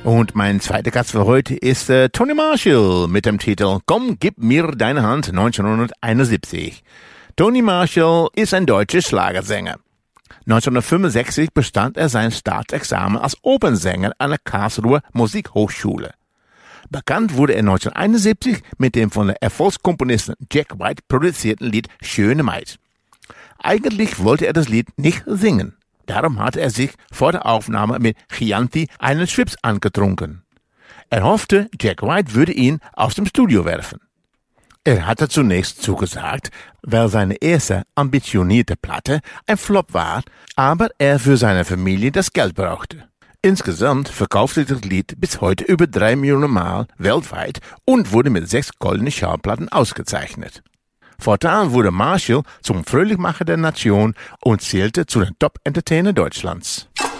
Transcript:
Und mein zweiter Gast für heute ist Tony Marshall mit dem Titel Komm, gib mir deine Hand 1971. Tony Marshall ist ein deutscher Schlagersänger. 1965 bestand er sein Staatsexamen als Opernsänger an der Karlsruher Musikhochschule. Bekannt wurde er 1971 mit dem von der Erfolgskomponistin Jack White produzierten Lied Schöne Maid. Eigentlich wollte er das Lied nicht singen. Darum hatte er sich vor der Aufnahme mit Chianti einen Schwips angetrunken. Er hoffte, Jack White würde ihn aus dem Studio werfen. Er hatte zunächst zugesagt, weil seine erste ambitionierte Platte ein Flop war, aber er für seine Familie das Geld brauchte. Insgesamt verkaufte das Lied bis heute über 3 Millionen Mal weltweit und wurde mit 6 goldenen Schallplatten ausgezeichnet. Fortan wurde Marshall zum Fröhlichmacher der Nation und zählte zu den Top-Entertainer Deutschlands.